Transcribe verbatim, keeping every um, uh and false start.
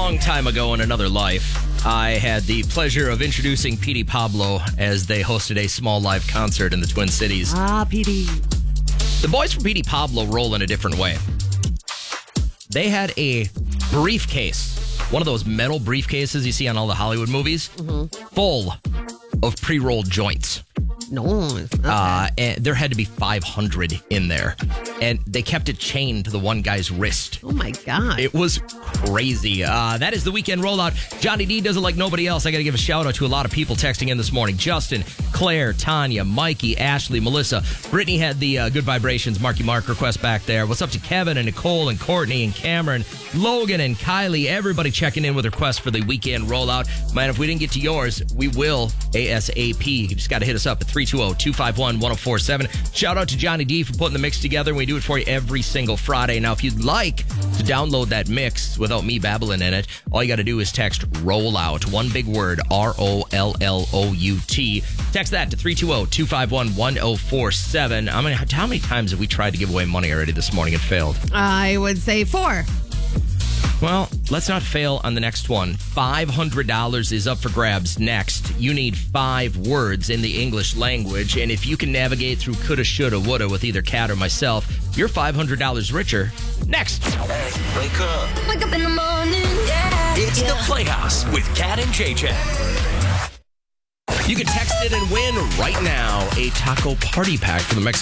long time ago in another life, I had the pleasure of introducing Petey Pablo as they hosted a small live concert in the Twin Cities. Ah, Petey. The boys from Petey Pablo roll in a different way. They had a briefcase, one of those metal briefcases you see on all the Hollywood movies, mm-hmm. full of pre-rolled joints. No, it's not Uh, and there had to be five hundred in there. And they kept it chained to the one guy's wrist. Oh, my God. It was crazy. Uh, that is the weekend rollout. Johnny D does it like nobody else. I got to give a shout out to a lot of people texting in this morning. Justin, Claire, Tanya, Mikey, Ashley, Melissa. Brittany had the uh, Good Vibrations Marky Mark request back there. What's up to Kevin and Nicole and Courtney and Cameron, Logan and Kylie. Everybody checking in with requests for the weekend rollout. Man, if we didn't get to yours, we will ASAP. You just got to hit us up at three two zero, two five one, one zero four seven. Shout out to Johnny D for putting the mix together. We do it for you every single Friday. Now, if you'd like to download that mix without me babbling in it, all you got to do is text rollout. One big word, R O L L O U T. Text that to three two zero, two five one, one zero four seven. I mean, how many times have we tried to give away money already this morning and failed? I would say four. Well, let's not fail on the next one. five hundred dollars is up for grabs next. You need five words in the English language, and if you can navigate through coulda, shoulda, woulda with either Kat or myself, you're five hundred dollars richer. Next. Hey, wake up. Wake up in the morning, yeah. It's yeah. the Playhouse with Kat and J J. You can text it and win right now a taco party pack for the Mexican